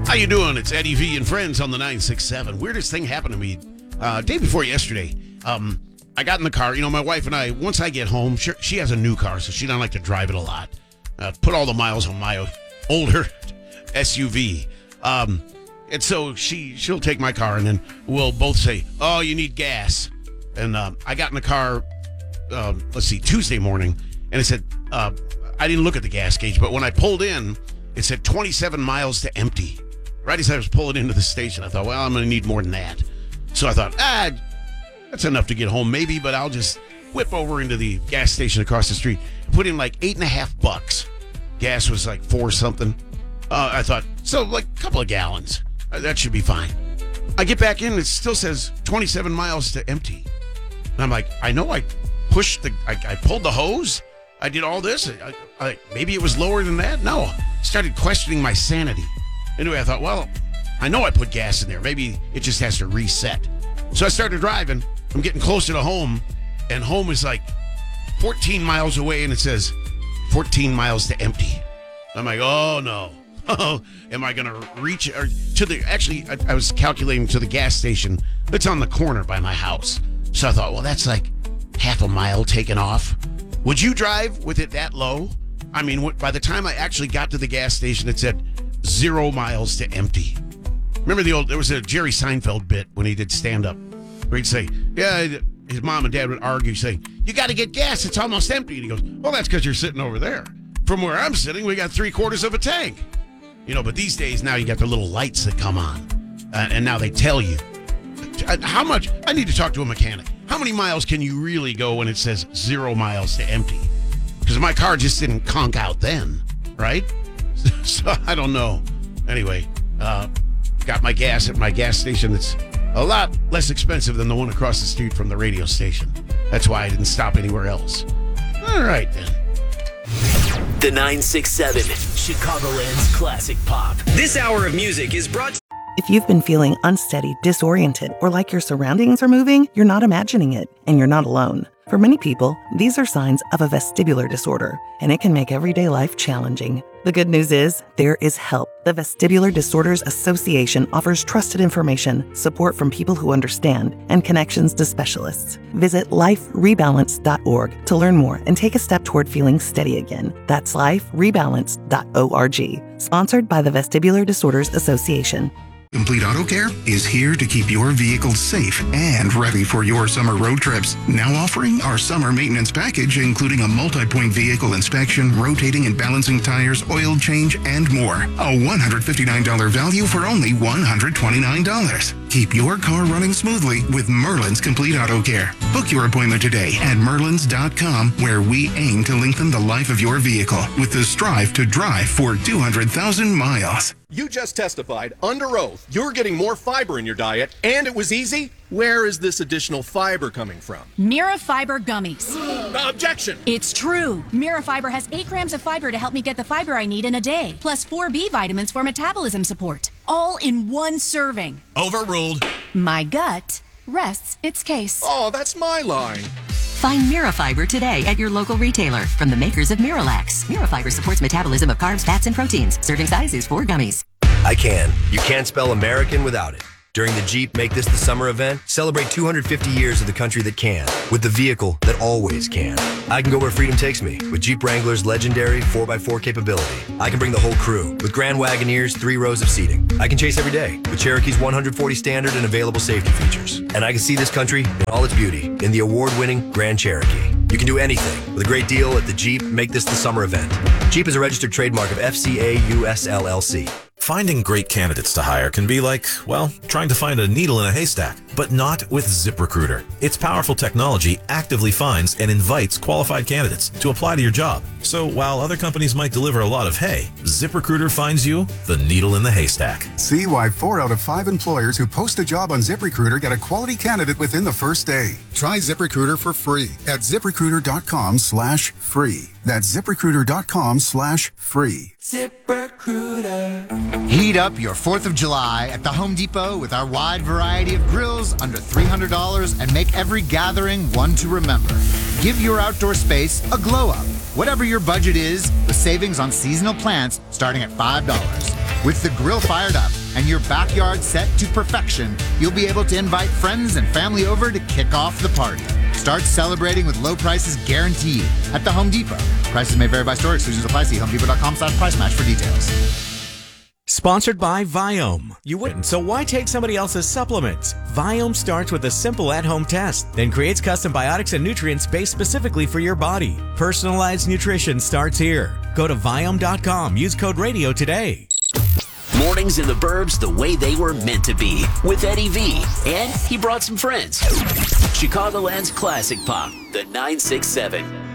How you doing? It's Eddie V and Friends on the 967. Weirdest thing happened to me day before yesterday. I got in the car. You know, my wife and I, once I get home, she has a new car, so she doesn't like to drive it a lot. Put all the miles on my older SUV. And so she'll take my car, and then we'll both say, oh, you need gas. And I got in the car, Tuesday morning, and it said, I didn't look at the gas gauge, but when I pulled in, it said 27 miles to empty. Right as I was pulling into the station, I thought, well, I'm going to need more than that. So I thought, that's enough to get home maybe, but I'll just whip over into the gas station across the street. Put in like $8.50. Gas was like $4 something. I thought, so like a couple of gallons. That should be fine. I get back in, it still says 27 miles to empty. And I'm like, I know I pulled the hose. I did all this. Maybe it was lower than that. No, I started questioning my sanity. Anyway, I thought, well, I know I put gas in there. Maybe it just has to reset. So I started driving. I'm getting closer to home, and home is like 14 miles away, and it says 14 miles to empty. I'm like, oh, no. Am I going to reach I was calculating to the gas station that's on the corner by my house. So I thought, well, that's like half a mile taken off. Would you drive with it that low? I mean, by the time I actually got to the gas station, it said 0 miles to empty. Remember there was a Jerry Seinfeld bit when he did stand-up where he'd say, his mom and dad would argue saying, you got to get gas, it's almost empty. And he goes, well, that's because you're sitting over there. From where I'm sitting, we got 3/4 of a tank. You know, but these days now you got the little lights that come on. And now they tell you how much. I need to talk to a mechanic. How many miles can you really go when it says 0 miles to empty? Because my car just didn't conk out then, right? So I don't know. Anyway, got my gas at my gas station that's a lot less expensive than the one across the street from the radio station. That's why I didn't stop anywhere else. All right, then. The 967, Chicagoland's classic pop. This hour of music is brought to If you've been feeling unsteady, disoriented, or like your surroundings are moving, you're not imagining it, and you're not alone. For many people, these are signs of a vestibular disorder, and it can make everyday life challenging. The good news is, there is help. The Vestibular Disorders Association offers trusted information, support from people who understand, and connections to specialists. Visit liferebalance.org to learn more and take a step toward feeling steady again. That's liferebalance.org. Sponsored by the Vestibular Disorders Association. Complete Auto Care is here to keep your vehicle safe and ready for your summer road trips. Now offering our summer maintenance package, including a multi-point vehicle inspection, rotating and balancing tires, oil change, and more. A $159 value for only $129. Keep your car running smoothly with Merlin's Complete Auto Care. Book your appointment today at Merlins.com, where we aim to lengthen the life of your vehicle with the strive to drive for 200,000 miles. You just testified under oath you're getting more fiber in your diet, and it was easy? Where is this additional fiber coming from? Mirafiber gummies. Objection! It's true. Mirafiber has 8 grams of fiber to help me get the fiber I need in a day, plus 4 B vitamins for metabolism support, all in one serving. Overruled. My gut rests its case. Oh, that's my line. Find Mirafiber today at your local retailer from the makers of Miralax. Mirafiber supports metabolism of carbs, fats, and proteins. Serving size is 4 gummies. I can. You can't spell American without it. During the Jeep Make This the Summer event, celebrate 250 years of the country that can, with the vehicle that always can. I can go where freedom takes me, with Jeep Wrangler's legendary 4x4 capability. I can bring the whole crew, with Grand Wagoneer's 3 rows of seating. I can chase every day, with Cherokee's 140 standard and available safety features. And I can see this country in all its beauty, in the award-winning Grand Cherokee. You can do anything with a great deal at the Jeep Make This the Summer event. Jeep is a registered trademark of FCA US LLC. Finding great candidates to hire can be like, well, trying to find a needle in a haystack, but not with ZipRecruiter. Its powerful technology actively finds and invites qualified candidates to apply to your job. So while other companies might deliver a lot of hay, ZipRecruiter finds you the needle in the haystack. See why 4 out of 5 employers who post a job on ZipRecruiter get a quality candidate within the first day. Try ZipRecruiter for free at ZipRecruiter.com/free. That's ZipRecruiter.com/free. ZipRecruiter. Heat up your 4th of July at the Home Depot with our wide variety of grills under $300 and make every gathering one to remember. Give your outdoor space a glow up. Whatever your budget is, with savings on seasonal plants starting at $5. With the grill fired up, and your backyard set to perfection, you'll be able to invite friends and family over to kick off the party. Start celebrating with low prices guaranteed at the Home Depot. Prices may vary by store. Exclusions apply. See homedepot.com/price match for details. Sponsored by Viome. You wouldn't, so why take somebody else's supplements? Viome starts with a simple at-home test, then creates custom biotics and nutrients based specifically for your body. Personalized nutrition starts here. Go to Viome.com. Use code RADIO today. Mornings in the Burbs the way they were meant to be with Eddie V. And he brought some friends. Chicagoland's classic pop, the 967.